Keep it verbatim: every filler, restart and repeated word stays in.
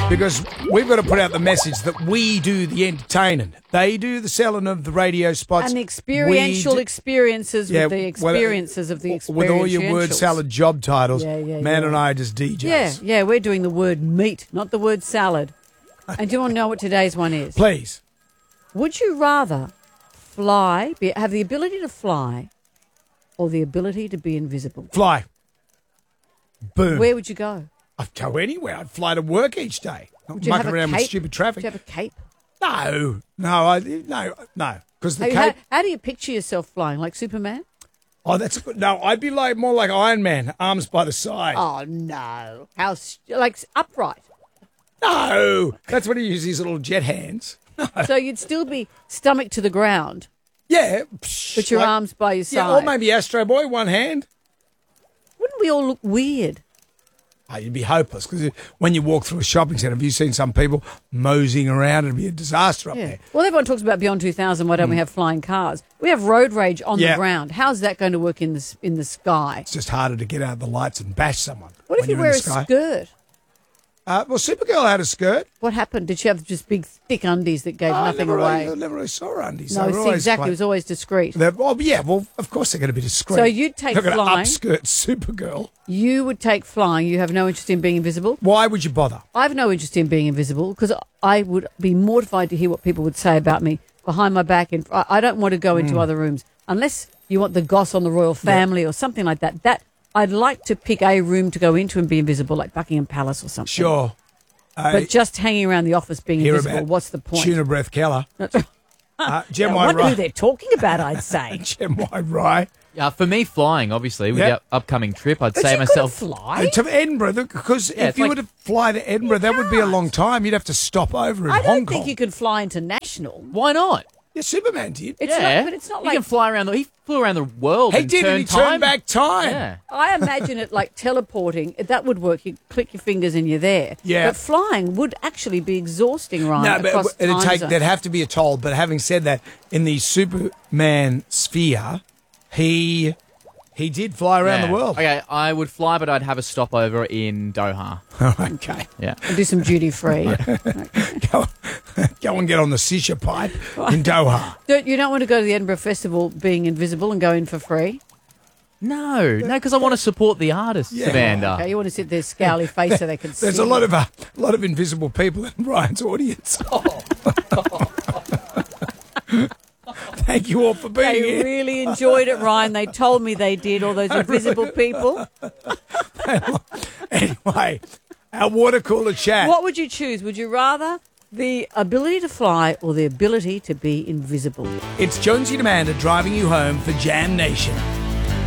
Because we've got to put out the message that we do the entertaining. They do the selling of the radio spots. And the experiential We d- experiences Yeah, with the well, experiences of the experientials. With all your word salad job titles, Yeah, yeah, Man yeah. and I are just D Js. Yeah, yeah, we're doing the word meat, not the word salad. And do you want to know what today's one is? Please. Would you rather fly, be, have the ability to fly, or the ability to be invisible? Fly. Boom. Where would you go? I'd go anywhere. I'd fly to work each day. Not Would you have mucking a around cape? with stupid traffic. Would you have a cape? No, no, I no, no. Because the Hey, cape. how, how do you picture yourself flying? Like Superman? Oh, that's good. No, I'd be like more like Iron Man, arms by the side. Oh, no. How, st- like upright. No, that's when he uses his little jet hands. So you'd still be stomach to the ground, Yeah, but your like- arms by your Yeah, side. or maybe Astro Boy, one hand. Wouldn't we all look weird? Oh, you'd be hopeless because when you walk through a shopping centre, have you seen some people moseying around? It'd be a disaster up Yeah. there. Well, everyone talks about Beyond two thousand. Why don't we have flying cars? We have road rage on Yeah. the ground. How's that going to work in the s- in the sky? It's just harder to get out of the lights and bash someone. What if when you you're wear in a the sky. skirt? Uh, well, Supergirl had a skirt. What happened? Did she have just big, thick undies that gave Oh, I nothing never away? Really, I never really saw her undies. No, They were see, always exactly. quite- It was always discreet. They're- Oh, yeah, well, of course they're going to be discreet. So you'd take They're not going to flying. upskirt Supergirl. You would take flying. You have no interest in being invisible. Why would you bother? I have no interest in being invisible because I would be mortified to hear what people would say about me behind my back. And I I don't want to go into Mm. other rooms unless you want the goss on the royal family or something like that. That I'd like to pick a room to go into and be invisible, like Buckingham Palace or something. Sure. Uh, But just hanging around the office being hear invisible, about what's the point? Tuna Breath Keller. Uh, Gem I White wonder who Rye. they're talking about, I'd say. Gem White Rye. Uh, for me, flying, obviously, with Yeah. the upcoming trip, I'd But say you myself. couldn't fly. Uh, to Edinburgh, because Yeah, if it's you like- were to fly to Edinburgh, that would be a long time. You'd have to stop over in I Hong don't Kong. think you could fly international. Why not? Yeah, Superman did. It's yeah, not, but it's not he like can fly around. The, he flew around the world. he and did, turned and he time. turned back time. Yeah. I imagine it like teleporting. That would work. You click your fingers and you're there. Yeah. But flying would actually be exhausting, Ryan. No, but across it'd time take, zones. there'd have to be a toll. But having said that, in the Superman sphere, he he did fly around Yeah. the world. Okay, I would fly, but I'd have a stopover in Doha. Okay. Yeah. And do some duty free. Go, go and get on the Sisha pipe in Doha. Don't, you don't want to go to the Edinburgh Festival being invisible and go in for free? No, no, because I want to support the artists, Yeah. Amanda. Okay, you want to sit there scowly face so they can see. There's a lot of uh, a lot of invisible people in Ryan's audience. Thank you all for being They here. really enjoyed it, Ryan. They told me they did, all those invisible people. Anyway, our water cooler chat. What would you choose? Would you rather the ability to fly or the ability to be invisible? It's Jonesy and Amanda driving you home for Jam Nation.